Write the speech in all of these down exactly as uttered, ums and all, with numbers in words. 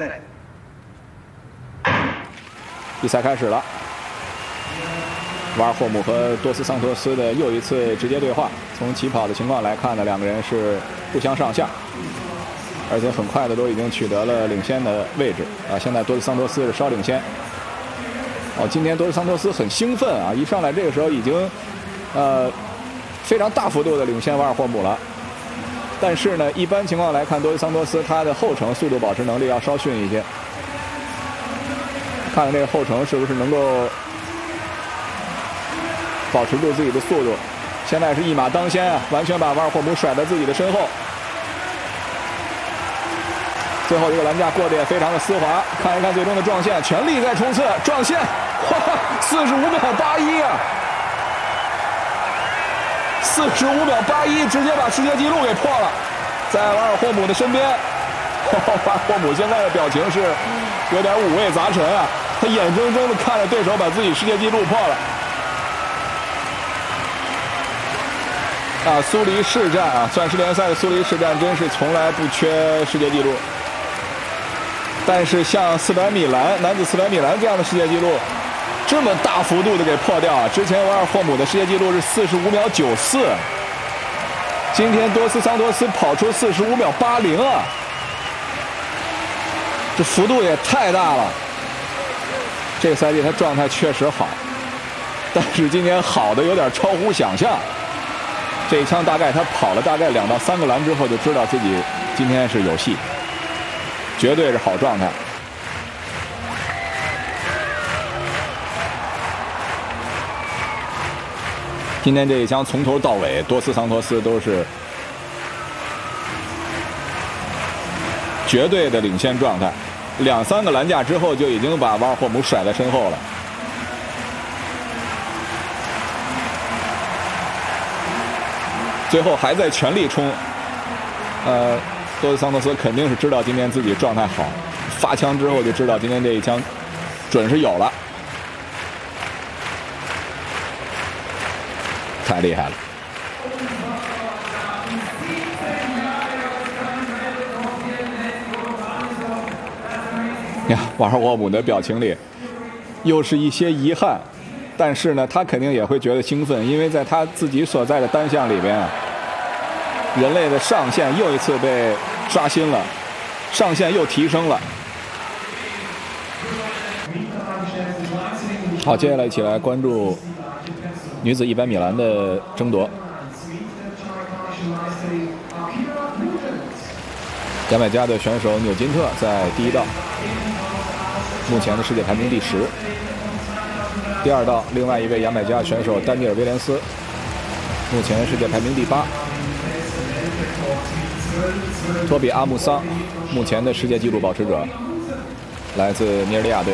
比赛开始了，瓦尔霍姆和多斯桑托斯的又一次直接对话。从起跑的情况来看呢，两个人是不相上下，而且很快的都已经取得了领先的位置啊。现在多斯桑托斯是稍领先。哦，今天多斯桑托斯很兴奋啊，一上来这个时候已经呃非常大幅度的领先瓦尔霍姆了。但是呢，一般情况来看，多斯桑托斯他的后程速度保持能力要稍逊一些。看看这个后程是不是能够保持住自己的速度。现在是一马当先啊，完全把瓦尔霍姆甩在自己的身后。最后一个栏架过得也非常的丝滑，看一看最终的撞线，全力在冲刺撞线，哇，四十五秒八一啊！四十五秒八一，直接把世界纪录给破了，在瓦尔霍姆的身边。瓦尔霍姆现在的表情是有点五味杂陈啊，他眼睁睁的看着对手把自己世界纪录破了。啊，苏黎世战啊，钻石联赛的苏黎世战真是从来不缺世界纪录。但是像四百米栏男子四百米栏这样的世界纪录，这么大幅度的给破掉啊！之前瓦尔霍姆的世界纪录是四十五秒九四，今天多斯桑托斯跑出四十五秒八零啊，这幅度也太大了。这个赛季他状态确实好，但是今天好的有点超乎想象。这一枪大概他跑了大概两到三个栏之后，就知道自己今天是有戏，绝对是好状态。今天这一枪从头到尾，多斯桑托斯都是绝对的领先状态，两三个栏架之后就已经把瓦尔霍姆甩在身后了。最后还在全力冲，呃，多斯桑托斯肯定是知道今天自己状态好，发枪之后就知道今天这一枪准是有了，太厉害了。呀，瓦尔霍姆的表情里又是一些遗憾，但是呢，他肯定也会觉得兴奋，因为在他自己所在的单项里边啊，人类的上限又一次被刷新了，上限又提升了。好，接下来一起来关注女子一百米栏的争夺。牙买加的选手纽金特在第一道，目前的世界排名第十。第二道，另外一位牙买加选手丹尼尔·威廉斯，目前世界排名第八。托比·阿穆桑，目前的世界纪录保持者，来自尼日利亚队。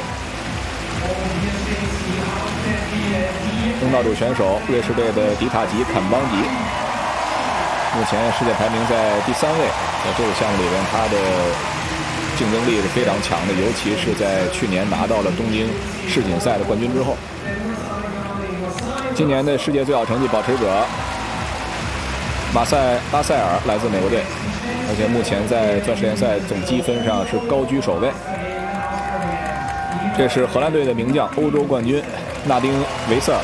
东道主选手瑞士队的迪塔吉·坎邦吉，目前世界排名在第三位。在这个项目里边，他的竞争力是非常强的，尤其是在去年拿到了东京世锦赛的冠军之后。今年的世界最好成绩保持者马塞拉塞尔来自美国队，而且目前在钻石联赛总积分上是高居首位。这是荷兰队的名将，欧洲冠军纳丁维塞尔。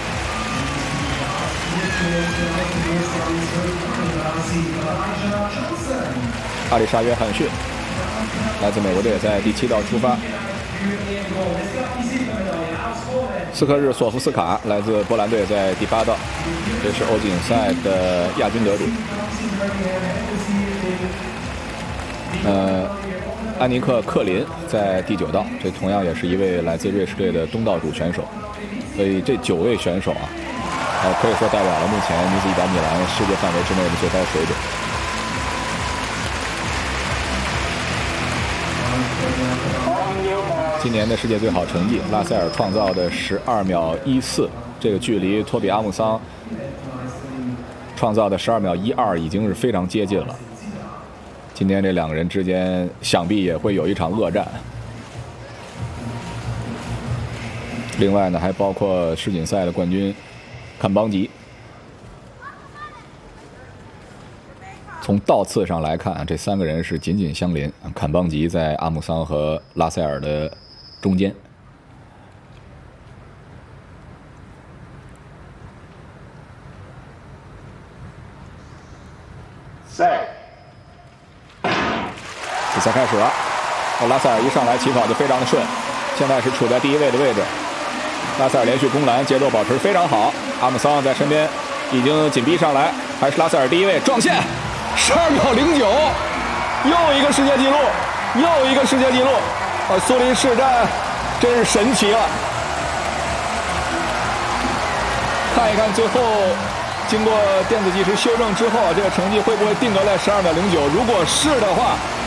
阿里莎约翰逊来自美国队，在第七道出发。斯科日索夫斯卡来自波兰队，在第八道，这是欧锦赛的亚军得主。呃，安尼克·克林在第九道，这同样也是一位来自瑞士队的东道主选手。所以这九位选手啊，呃，可以说代表了目前女子一百米栏世界范围之内的最高水准。今年的世界最好成绩，拉塞尔创造的十二秒一四，这个距离托比阿姆桑创造的十二秒一二已经是非常接近了。今天这两个人之间想必也会有一场恶战。另外呢，还包括世锦赛的冠军坎邦吉。从从倒次上来看，这三个人是紧紧相邻。坎邦吉在阿姆桑和拉塞尔的中间。 赛， 比赛开始了。拉塞尔一上来起跑就非常的顺，现在是处在第一位的位置。拉塞尔连续攻篮，节奏保持非常好。阿姆桑在身边已经紧逼上来，还是拉塞尔第一位撞线，十二秒零九，又一个世界纪录，又一个世界纪录。啊，苏黎世战真是神奇了。看一看最后经过电子计时修正之后，这个成绩会不会定格在十二秒零九？如果是的话，